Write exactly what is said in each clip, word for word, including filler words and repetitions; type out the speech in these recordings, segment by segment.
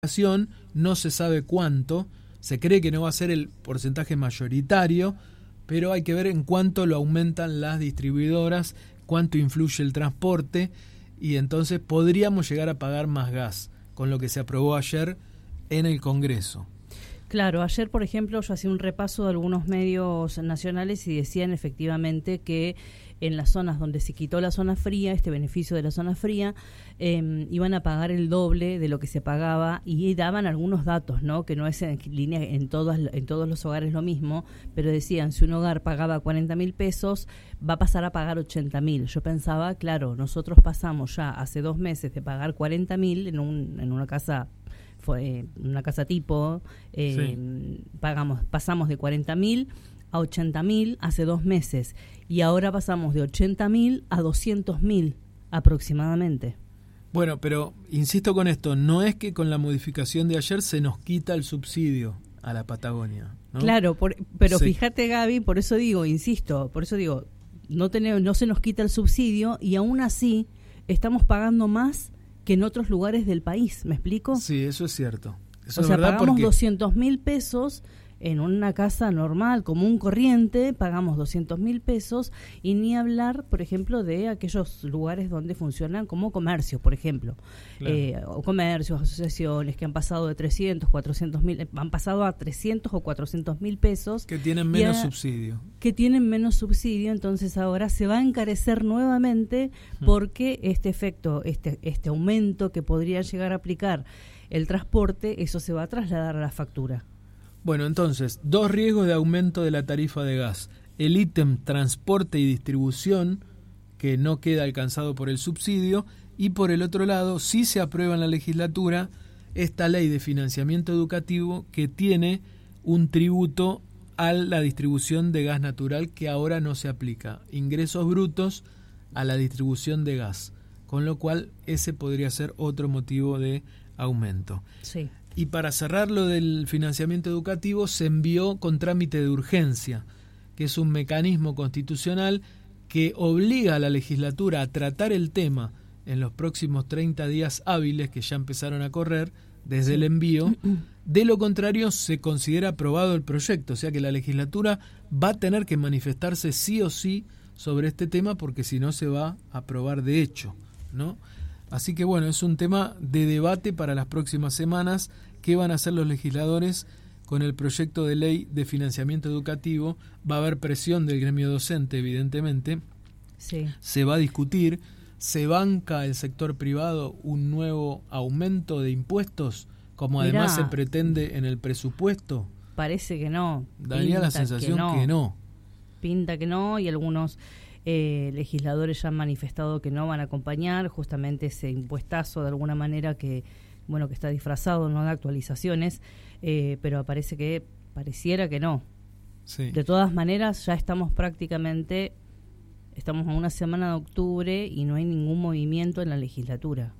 no se sabe cuánto, se cree que no va a ser el porcentaje mayoritario, pero hay que ver en cuánto lo aumentan las distribuidoras, cuánto influye el transporte, y entonces podríamos llegar a pagar más gas, con lo que se aprobó ayer en el Congreso. Claro, ayer, por ejemplo, yo hacía un repaso de algunos medios nacionales y decían efectivamente que en las zonas donde se quitó la zona fría, este beneficio de la zona fría, eh, iban a pagar el doble de lo que se pagaba, y daban algunos datos, ¿no? Que no es en línea en todas en todos los hogares lo mismo, pero decían, si un hogar pagaba cuarenta mil pesos, va a pasar a pagar ochenta mil. Yo pensaba, claro, nosotros pasamos ya hace dos meses de pagar cuarenta mil en, un, en una casa fue una casa tipo, eh, sí. pagamos pasamos de cuarenta mil a ochenta mil hace dos meses, y ahora pasamos de ochenta mil a doscientos mil aproximadamente. Bueno, pero insisto con esto, no es que con la modificación de ayer se nos quita el subsidio a la Patagonia, ¿no? Claro, por, pero sí. Fíjate, Gaby, por eso digo, insisto, por eso digo, no, tenemos, no se nos quita el subsidio, y aún así estamos pagando más que en otros lugares del país, ¿me explico? Sí, eso es cierto. Eso o es sea, verdad, pagamos porque doscientos mil pesos en una casa normal, común, corriente, pagamos doscientos mil pesos, y ni hablar, por ejemplo, de aquellos lugares donde funcionan como comercios, por ejemplo, claro. eh, o comercios, asociaciones que han pasado de trescientos, cuatrocientos mil, han pasado a trescientos o cuatrocientos mil pesos. Que tienen menos a, subsidio. Que tienen menos subsidio, entonces ahora se va a encarecer nuevamente porque este efecto, este, este aumento que podría llegar a aplicar el transporte, eso se va a trasladar a la factura. Bueno, entonces, dos riesgos de aumento de la tarifa de gas. El ítem transporte y distribución, que no queda alcanzado por el subsidio, y por el otro lado, sí se aprueba en la legislatura esta ley de financiamiento educativo que tiene un tributo a la distribución de gas natural que ahora no se aplica. Ingresos brutos a la distribución de gas, con lo cual ese podría ser otro motivo de aumento. Sí. Y para cerrar lo del financiamiento educativo, se envió con trámite de urgencia, que es un mecanismo constitucional que obliga a la legislatura a tratar el tema en los próximos treinta días hábiles que ya empezaron a correr desde sí. el envío. De lo contrario, se considera aprobado el proyecto, o sea que la legislatura va a tener que manifestarse sí o sí sobre este tema, porque si no se va a aprobar de hecho, ¿no? Así que bueno, es un tema de debate para las próximas semanas. ¿Qué van a hacer los legisladores con el proyecto de ley de financiamiento educativo? Va a haber presión del gremio docente, evidentemente. Sí. Se va a discutir. ¿Se banca el sector privado un nuevo aumento de impuestos, como Mirá, además se pretende en el presupuesto? Parece que no. Daría la sensación que no. que no. Pinta que no, y algunos Eh, legisladores ya han manifestado que no van a acompañar justamente ese impuestazo de alguna manera que bueno que está disfrazado, no da actualizaciones, eh, pero parece que pareciera que no. Sí. De todas maneras, ya estamos prácticamente estamos a una semana de octubre y no hay ningún movimiento en la legislatura.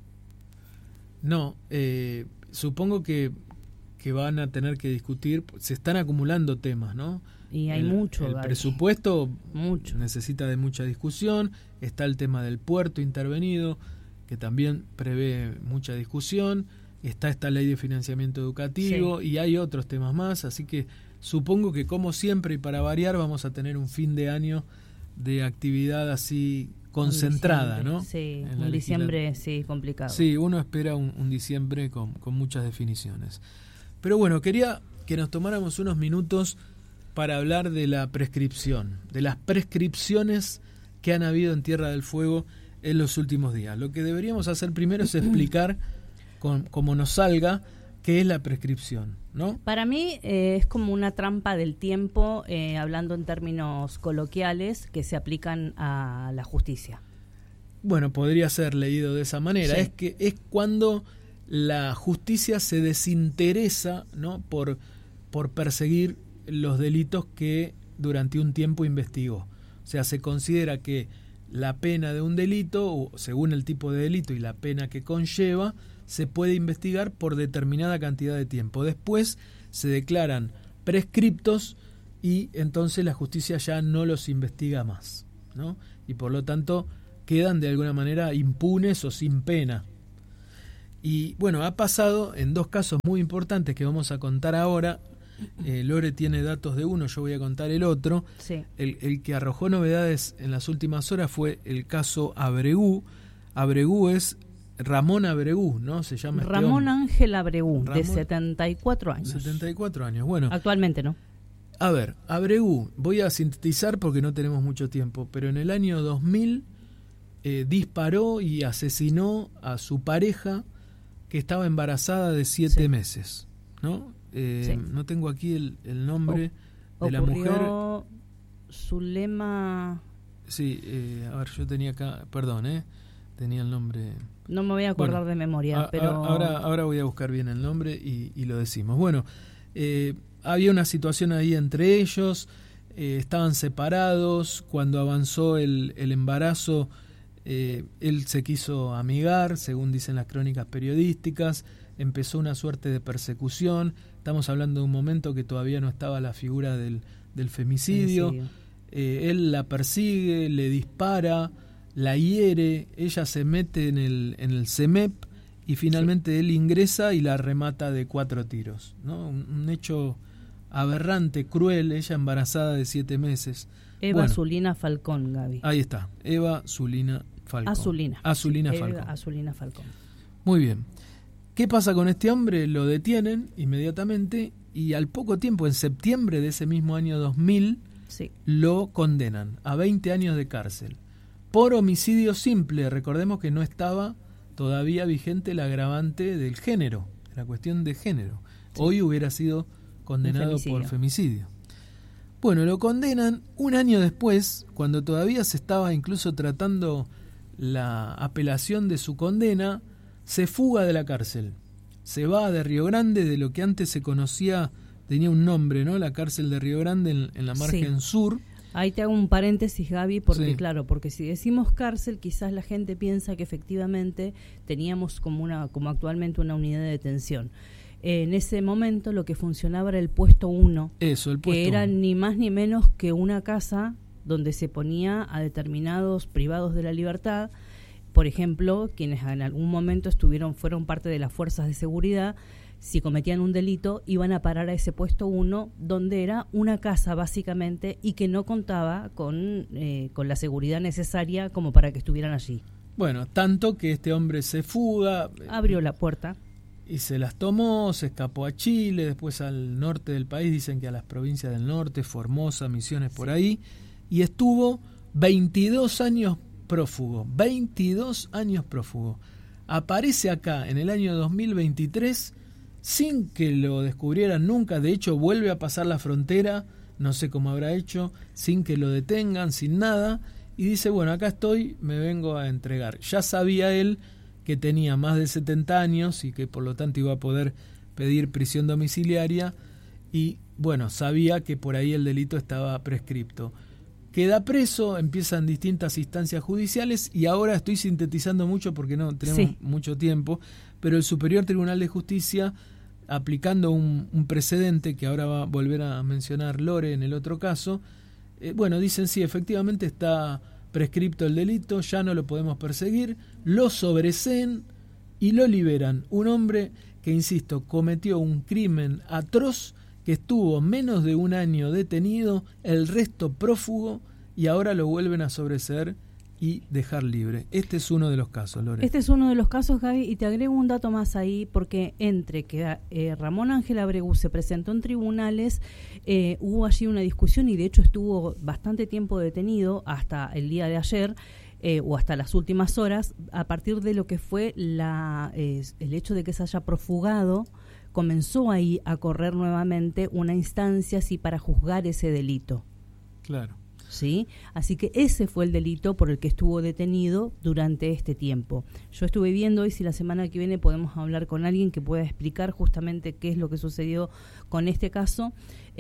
No, eh, supongo que que van a tener que discutir, se están acumulando temas, ¿no? Y hay el, mucho. El Gaby. presupuesto mucho. necesita de mucha discusión. Está el tema del puerto intervenido, que también prevé mucha discusión. Está esta ley de financiamiento educativo, sí. y hay otros temas más. Así que supongo que, como siempre y para variar, vamos a tener un fin de año de actividad así concentrada, ¿no? Sí, en un diciembre sí complicado. Sí, uno espera un, un diciembre con, con muchas definiciones. Pero bueno, quería que nos tomáramos unos minutos para hablar de la prescripción, de las prescripciones que han habido en Tierra del Fuego en los últimos días. Lo que deberíamos hacer primero es explicar, con, como nos salga, qué es la prescripción, ¿no? Para mí eh, es como una trampa del tiempo, eh, hablando en términos coloquiales, que se aplican a la justicia. Bueno, podría ser leído de esa manera. Sí. Es que es cuando la justicia se desinteresa, ¿no?, por, por perseguir los delitos que durante un tiempo investigó. O sea, se considera que la pena de un delito, o según el tipo de delito y la pena que conlleva, se puede investigar por determinada cantidad de tiempo. Después se declaran prescriptos y entonces la justicia ya no los investiga más, ¿no? Y por lo tanto quedan de alguna manera impunes o sin pena. Y bueno, ha pasado en dos casos muy importantes que vamos a contar ahora. Eh, Lore tiene datos de uno, yo voy a contar el otro. Sí. El, el que arrojó novedades en las últimas horas fue el caso Abregu. Abregu es Ramón Abregu, ¿no? Se llama este Ramón hombre. Ángel Abregu, Ramón, de setenta y cuatro años. setenta y cuatro años, bueno. Actualmente, ¿no? A ver, Abregu, voy a sintetizar porque no tenemos mucho tiempo, pero en el año dos mil eh, disparó y asesinó a su pareja que estaba embarazada de siete sí. meses, ¿no? Eh, sí. No tengo aquí el, el nombre o, de la mujer. Zulema. Sí, eh, a ver, yo tenía acá, perdón, ¿eh? Tenía el nombre. No me voy a acordar bueno, de memoria, a, pero... A, ahora, ahora voy a buscar bien el nombre y, y lo decimos. Bueno, eh, había una situación ahí entre ellos, eh, estaban separados, cuando avanzó el, el embarazo, eh, él se quiso amigar, según dicen las crónicas periodísticas, empezó una suerte de persecución, estamos hablando de un momento que todavía no estaba la figura del, del femicidio, femicidio. Eh, él la persigue, le dispara, la hiere, ella se mete en el, en el C E M E P y finalmente sí. él ingresa y la remata de cuatro tiros, ¿no? Un, un hecho aberrante, cruel, ella embarazada de siete meses. Eva bueno, Zulina Falcón, Gaby. Ahí está, Eva Zulina Falcón. Azulina. Azulina sí, Falcón. Eva Azulina Falcón. Muy bien. ¿Qué pasa con este hombre? Lo detienen inmediatamente y al poco tiempo, en septiembre de ese mismo año dos mil, sí. lo condenan a veinte años de cárcel por homicidio simple. Recordemos que no estaba todavía vigente el agravante del género, la cuestión de género. Sí. Hoy hubiera sido condenado femicidio. por femicidio. Bueno, lo condenan un año después, cuando todavía se estaba incluso tratando la apelación de su condena, se fuga de la cárcel. Se va de Río Grande, de lo que antes se conocía, tenía un nombre, ¿no? La cárcel de Río Grande en, en la margen sí. sur. Ahí te hago un paréntesis, Gaby, porque sí. claro, porque si decimos cárcel, quizás la gente piensa que efectivamente teníamos como una, como actualmente una unidad de detención. Eh, en ese momento lo que funcionaba era el puesto uno, Eso, el puesto que era uno. ni más ni menos que una casa donde se ponía a determinados privados de la libertad. Por ejemplo, quienes en algún momento estuvieron, fueron parte de las fuerzas de seguridad, si cometían un delito, iban a parar a ese puesto uno, donde era una casa básicamente y que no contaba con, eh, con la seguridad necesaria como para que estuvieran allí. Bueno, tanto que este hombre se fuga. Abrió la puerta. Y se las tomó, se escapó a Chile, después al norte del país, dicen que a las provincias del norte, Formosa, Misiones, por ahí, y estuvo veintidós años prófugo, veintidós años prófugo. Aparece acá en el año dos mil veintitrés sin que lo descubrieran nunca, de hecho vuelve a pasar la frontera, no sé cómo habrá hecho, sin que lo detengan, sin nada, y dice, bueno, acá estoy, me vengo a entregar. Ya sabía él que tenía más de setenta años y que por lo tanto iba a poder pedir prisión domiciliaria y bueno, sabía que por ahí el delito estaba prescripto. Queda preso, empiezan distintas instancias judiciales y ahora estoy sintetizando mucho porque no tenemos sí. mucho tiempo, pero el Superior Tribunal de Justicia, aplicando un, un precedente que ahora va a volver a mencionar Lore en el otro caso, eh, bueno, dicen sí, efectivamente está prescripto el delito, ya no lo podemos perseguir, lo sobreseen y lo liberan. Un hombre que, insisto, cometió un crimen atroz, que estuvo menos de un año detenido, el resto prófugo, y ahora lo vuelven a sobreseer y dejar libre. Este es uno de los casos, Lore. Este es uno de los casos, Gaby, y te agrego un dato más ahí, porque entre que eh, Ramón Ángel Abregu se presentó en tribunales, eh, hubo allí una discusión, y de hecho estuvo bastante tiempo detenido, hasta el día de ayer, eh, o hasta las últimas horas, a partir de lo que fue la eh, el hecho de que se haya profugado. Comenzó ahí a correr nuevamente una instancia así para juzgar ese delito. Claro. ¿Sí? Así que ese fue el delito por el que estuvo detenido durante este tiempo. Yo estuve viendo hoy si la semana que viene podemos hablar con alguien que pueda explicar justamente qué es lo que sucedió con este caso.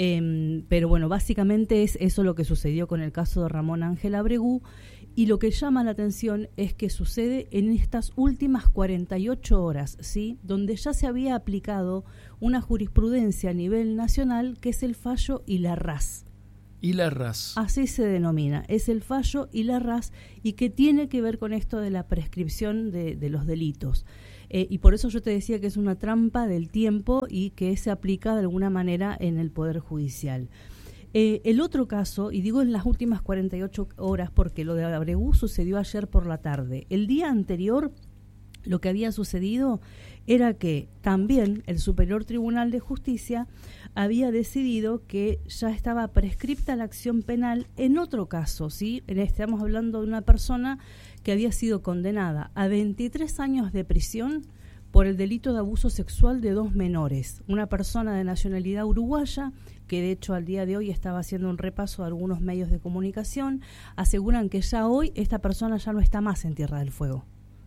Eh, pero bueno, básicamente es eso lo que sucedió con el caso de Ramón Ángel Abregu. Y lo que llama la atención es que sucede en estas últimas cuarenta y ocho horas, ¿sí? Donde ya se había aplicado una jurisprudencia a nivel nacional que es el fallo Ilarraz. Ilarraz. Así se denomina, es el fallo Ilarraz, y que tiene que ver con esto de la prescripción de, de los delitos. Eh, y por eso yo te decía que es una trampa del tiempo y que se aplica de alguna manera en el Poder Judicial. Eh, el otro caso, y digo en las últimas cuarenta y ocho horas porque lo de Abregu sucedió ayer por la tarde. El día anterior lo que había sucedido era que también el Superior Tribunal de Justicia había decidido que ya estaba prescripta la acción penal en otro caso, ¿sí? Estamos hablando de una persona que había sido condenada a veintitrés años de prisión por el delito de abuso sexual de dos menores. Una persona de nacionalidad uruguaya, que de hecho al día de hoy estaba haciendo un repaso de algunos medios de comunicación, aseguran que ya hoy esta persona ya no está más en Tierra del Fuego.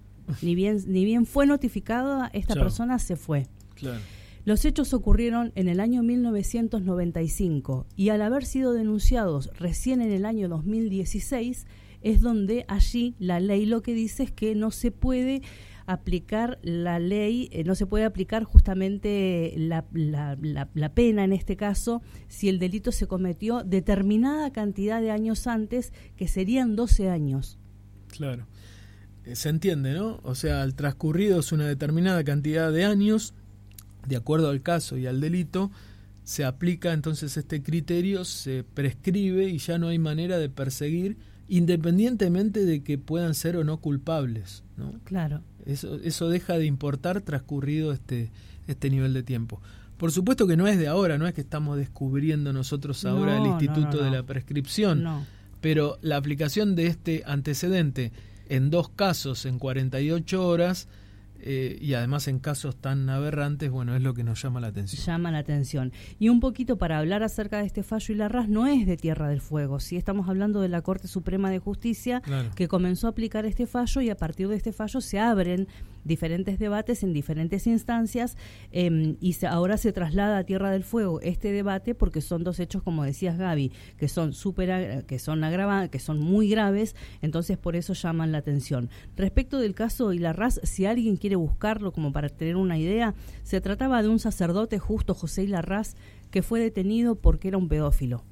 Ni bien, ni bien fue notificada, esta Chao. persona se fue. Claro. Los hechos ocurrieron en el año mil novecientos noventa y cinco y al haber sido denunciados recién en el año dos mil dieciséis, es donde allí la ley lo que dice es que no se puede aplicar la ley, eh, no se puede aplicar justamente la, la, la, la pena en este caso si el delito se cometió determinada cantidad de años antes, que serían doce años. Claro. Se entiende, ¿no? O sea, al transcurridos una determinada cantidad de años, de acuerdo al caso y al delito, se aplica entonces este criterio, se prescribe y ya no hay manera de perseguir, independientemente de que puedan ser o no culpables, ¿no? Claro. Eso, eso deja de importar transcurrido este, este nivel de tiempo. Por supuesto que no es de ahora, no es que estamos descubriendo nosotros ahora no, el instituto no, no, no. de la prescripción, no. pero la aplicación de este antecedente en dos casos en cuarenta y ocho horas eh, y además en casos tan aberrantes, bueno, es lo que nos llama la atención. Llama la atención. Y un poquito para hablar acerca de este fallo, y Larraz no es de Tierra del Fuego, ¿sí? Estamos hablando de la Corte Suprema de Justicia, claro, que comenzó a aplicar este fallo y a partir de este fallo se abren diferentes debates en diferentes instancias eh, y se, ahora se traslada a Tierra del Fuego este debate porque son dos hechos, como decías Gaby, que son super, que son agrava, que son muy graves, entonces por eso llaman la atención. Respecto del caso Ilarraz, si alguien quiere buscarlo como para tener una idea, se trataba de un sacerdote, Justo José Ilarraz, que fue detenido porque era un pedófilo.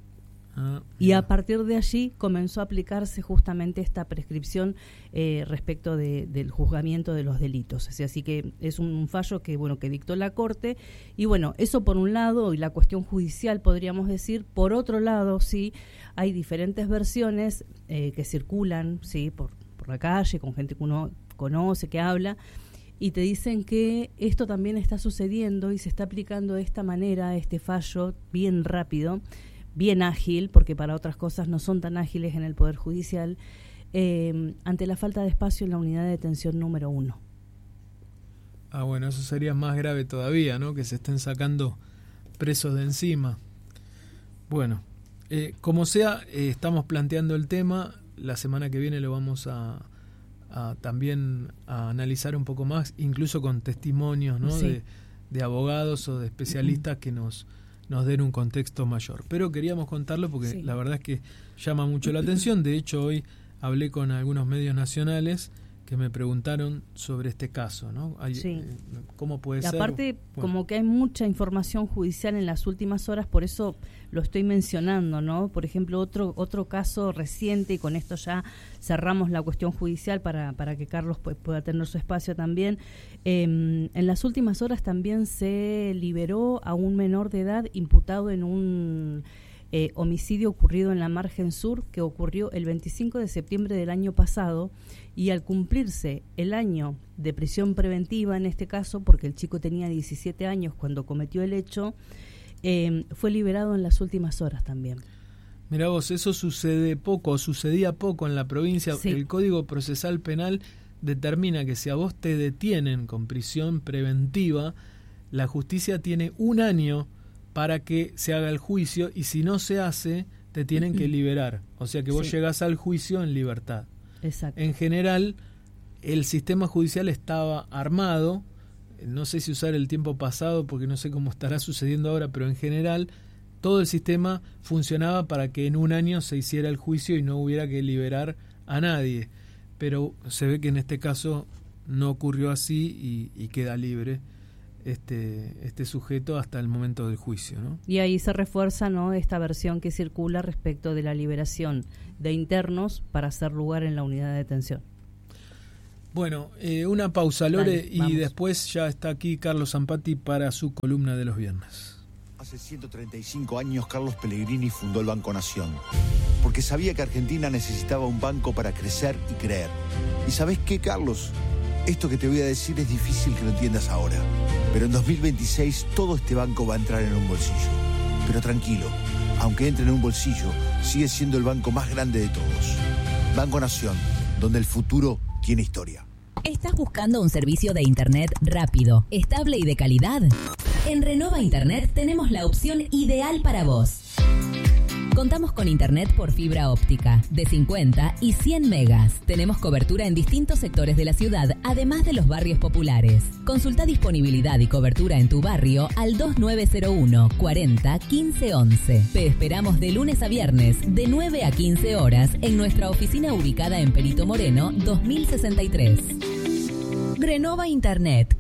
Ah, y a partir de allí comenzó a aplicarse justamente esta prescripción eh, respecto de, del juzgamiento de los delitos. O sea, así que es un, un fallo que bueno que dictó la Corte. Y bueno, eso por un lado, y la cuestión judicial podríamos decir. Por otro lado, sí, hay diferentes versiones eh, que circulan sí por, por la calle, con gente que uno conoce, que habla, y te dicen que esto también está sucediendo y se está aplicando de esta manera, este fallo bien rápido, bien ágil, porque para otras cosas no son tan ágiles en el Poder Judicial, eh, ante la falta de espacio en la unidad de detención número uno. Ah, bueno, eso sería más grave todavía, ¿no? Que se estén sacando presos de encima. Bueno, eh, como sea, eh, estamos planteando el tema. La semana que viene lo vamos a, a también a analizar un poco más, incluso con testimonios, ¿no? Sí. de, de abogados o de especialistas que nos nos den un contexto mayor. Pero queríamos contarlo porque sí, la verdad es que llama mucho la atención. De hecho, hoy hablé con algunos medios nacionales que me preguntaron sobre este caso, ¿no? Hay, sí. eh, ¿Cómo puede y ser? Aparte, bueno, como que hay mucha información judicial en las últimas horas, por eso lo estoy mencionando, ¿no? Por ejemplo, otro otro caso reciente, y con esto ya cerramos la cuestión judicial para, para que Carlos pues, pueda tener su espacio también. Eh, en las últimas horas también se liberó a un menor de edad imputado en un eh, homicidio ocurrido en la margen sur, que ocurrió el veinticinco de septiembre del año pasado, y al cumplirse el año de prisión preventiva, en este caso, porque el chico tenía diecisiete años cuando cometió el hecho, eh, fue liberado en las últimas horas también. Mirá vos, eso sucede poco, sucedía poco en la provincia. Sí. El Código Procesal Penal determina que si a vos te detienen con prisión preventiva, la justicia tiene un año para que se haga el juicio, y si no se hace, te tienen que liberar. O sea que vos sí. llegás al juicio en libertad. Exacto. En general, el sistema judicial estaba armado, no sé si usar el tiempo pasado porque no sé cómo estará sucediendo ahora, pero en general todo el sistema funcionaba para que en un año se hiciera el juicio y no hubiera que liberar a nadie. Pero se ve que en este caso no ocurrió así y, y queda libre este este sujeto hasta el momento del juicio, ¿no? Y ahí se refuerza, ¿no?, esta versión que circula respecto de la liberación de internos para hacer lugar en la unidad de detención. Bueno, eh, una pausa, Lore, Dale, y vamos. después ya está aquí Carlos Zampati para su columna de los viernes. Hace ciento treinta y cinco años Carlos Pellegrini fundó el Banco Nación, porque sabía que Argentina necesitaba un banco para crecer y creer. ¿Y sabés qué, Carlos? Esto que te voy a decir es difícil que lo entiendas ahora, pero en dos mil veintiséis todo este banco va a entrar en un bolsillo. Pero tranquilo, aunque entre en un bolsillo, sigue siendo el banco más grande de todos. Banco Nación, donde el futuro tiene historia. ¿Estás buscando un servicio de Internet rápido, estable y de calidad? En Renova Internet tenemos la opción ideal para vos. Contamos con Internet por fibra óptica de cincuenta y cien megas. Tenemos cobertura en distintos sectores de la ciudad, además de los barrios populares. Consulta disponibilidad y cobertura en tu barrio al dos nueve cero uno, cuarenta, quince once. Te esperamos de lunes a viernes, de nueve a quince horas, en nuestra oficina ubicada en Perito Moreno, dos mil sesenta y tres. Renova Internet.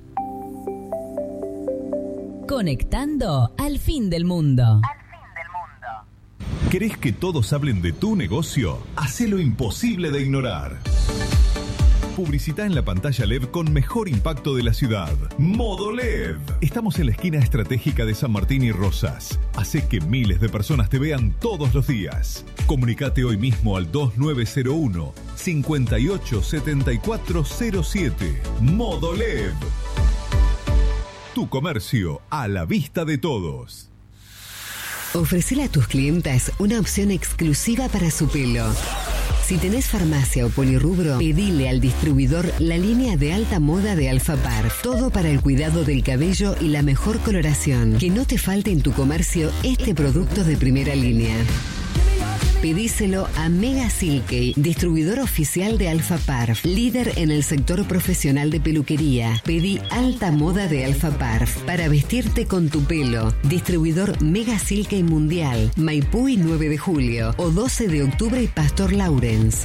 Conectando al fin del mundo. ¿Querés que todos hablen de tu negocio? Hacé lo imposible de ignorar. Publicita en la pantalla L E D con mejor impacto de la ciudad. Modo L E D. Estamos en la esquina estratégica de San Martín y Rosas. Hacé que miles de personas te vean todos los días. Comunicate hoy mismo al dos nueve cero uno, cinco ocho siete cuatro cero siete. Modo L E D. Tu comercio a la vista de todos. Ofrecele a tus clientas una opción exclusiva para su pelo. Si tenés farmacia o polirrubro, pedile al distribuidor la línea de alta moda de Alpha Parf. Todo para el cuidado del cabello y la mejor coloración. Que no te falte en tu comercio este producto de primera línea. Pedíselo a Mega Silkey, distribuidor oficial de Alpha Parf, líder en el sector profesional de peluquería. Pedí alta moda de Alpha Parf para vestirte con tu pelo. Distribuidor Mega Silkey Mundial, Maipú y nueve de julio, o doce de octubre y Pastor Lawrence.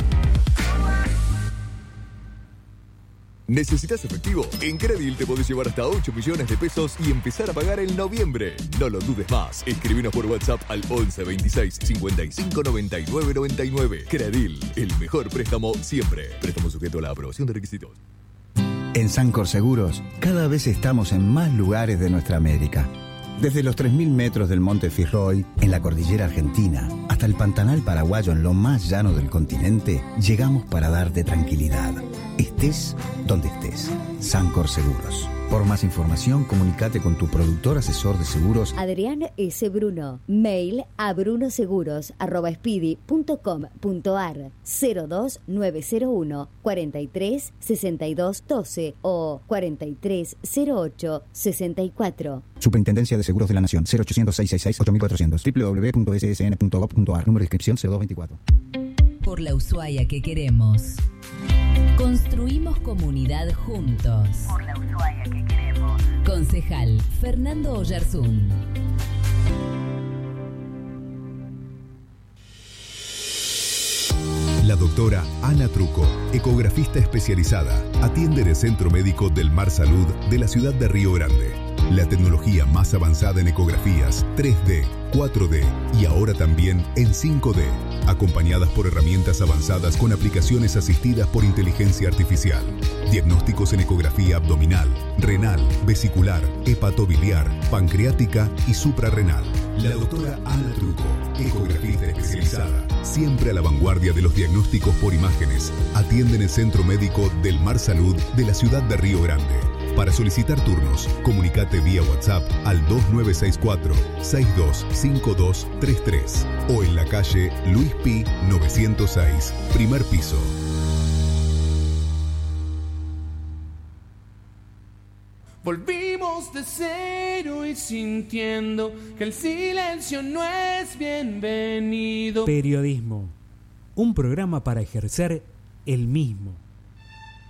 ¿Necesitas efectivo? En Credil te podés llevar hasta ocho millones de pesos y empezar a pagar en noviembre. No lo dudes más. Escribinos por WhatsApp al once veintiséis cincuenta y cinco noventa y nueve noventa y nueve. Credil, el mejor préstamo siempre. Préstamo sujeto a la aprobación de requisitos. En Sancor Seguros, cada vez estamos en más lugares de nuestra América. Desde los tres mil metros del Monte Fitzroy, en la cordillera argentina, hasta el Pantanal paraguayo en lo más llano del continente, llegamos para darte tranquilidad. Estés donde estés. Sancor Seguros. Por más información, comunícate con tu productor asesor de seguros. Adrián S. Bruno. Mail a brunoseguros arroba speedy punto com punto ar cero dos nueve cero uno, cuarenta y tres, sesenta y dos, doce o cuarenta y tres, cero ocho, sesenta y cuatro. Superintendencia de Seguros de la Nación. cero ochocientos, seiscientos sesenta y seis, ocho mil cuatrocientos. doble u doble u doble u punto ese ese ene punto gob punto ar. Número de inscripción cero dos veinticuatro. Por la Ushuaia que queremos. Construimos comunidad juntos. Por la Ushuaia que queremos. Concejal Fernando Oyarzún. La doctora Ana Truco, ecografista especializada, atiende en el Centro Médico del Mar Salud de la ciudad de Río Grande. La tecnología más avanzada en ecografías tres D, cuatro D y ahora también en cinco D, acompañadas por herramientas avanzadas con aplicaciones asistidas por inteligencia artificial. Diagnósticos en ecografía abdominal, renal, vesicular, hepatobiliar, pancreática y suprarrenal. La doctora Ana Truco, ecografista especializada, siempre a la vanguardia de los diagnósticos por imágenes, atiende en el Centro Médico del Mar Salud de la ciudad de Río Grande. Para solicitar turnos, comunicate vía WhatsApp al dos nueve seis cuatro, seis dos cinco dos tres tres o en la calle Luis Pi novecientos seis, primer piso. Volvimos de cero y sintiendo que el silencio no es bienvenido. Periodismo, un programa para ejercer el mismo.